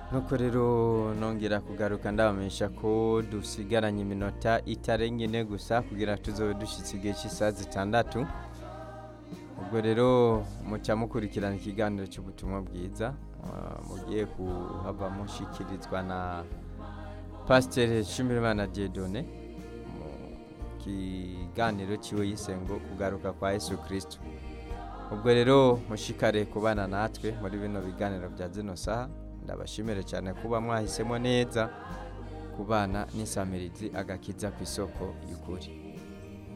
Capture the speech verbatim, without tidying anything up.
nuko rero nongera kugaruka ndabamenyesha ko dusigaranye iminota itarenga ine gusa kugira tuzobe dushitse igihe cy'isaha zitandatu. Ubwo rero muca mukurikirana ikiganiro cy'ubutumwa bwiza uh, mugiye kuhava mushikirizwa na Pasteur Shimirimana Dieudonné mu kiganiro ciwe yise ngo kugaruka kwa Yesu Kristo. Ubwo rero mushikare kubana natwe muri bino biganiro bya zino saha. Ndabashimire cyane kuba mwahisemo neza kubana n'isamirizi agakiza ku isoko y'ukuri.